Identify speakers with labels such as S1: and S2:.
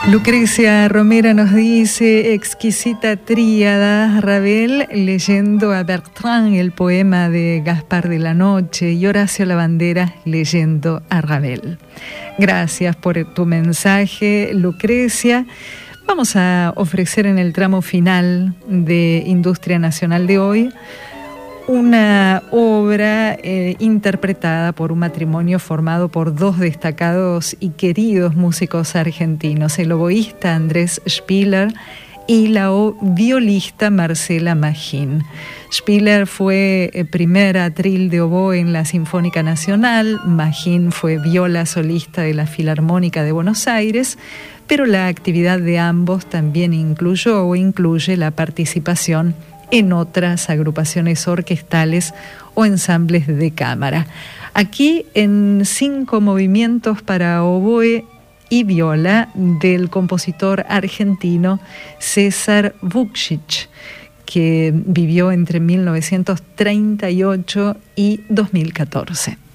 S1: Lucrecia Romera nos dice: exquisita tríada, Ravel leyendo a Bertrand el poema de Gaspar de la Noche y Horacio Lavandera leyendo a Ravel. Gracias por tu mensaje, Lucrecia. Vamos a ofrecer en el tramo final de Industria Nacional de hoy una obra interpretada por un matrimonio formado por dos destacados y queridos músicos argentinos, el oboísta Andrés Spiller y la violista Marcela Magín. Spiller fue primer atril de oboe en la Sinfónica Nacional, Magín fue viola solista de la Filarmónica de Buenos Aires, pero la actividad de ambos también incluye la participación en otras agrupaciones orquestales o ensambles de cámara. Aquí en 5 movimientos para oboe y viola del compositor argentino César Vukšić, que vivió entre 1938 y 2014.